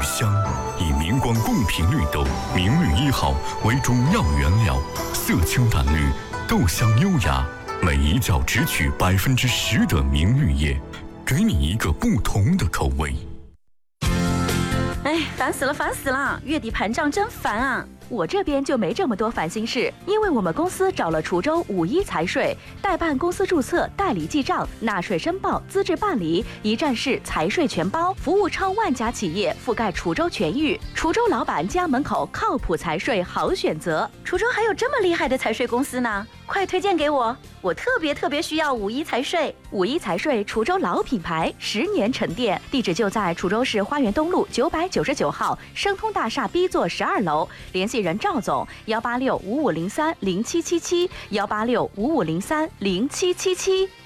香，以明光贡品绿豆明绿1号为主要原料，色清淡绿，豆香优雅，每一角只取10%的明绿叶，给你一个不同的口味。 哎，烦死了，烦死了！月底盘账真烦啊！我这边就没这么多烦心事，因为我们公司找了滁州51财税，代办公司注册、代理记账、纳税申报、资质办理，一站式财税全包，服务超万家企业，覆盖滁州全域。滁州老板家门口靠谱财税好选择。滁州还有这么厉害的财税公司呢，快推荐给我！我特别需要51财税。51财税，滁州老品牌，10年沉淀，地址就在滁州市花园东路999号生通大厦 B 座12楼，联系人赵总18655030777，18655030777。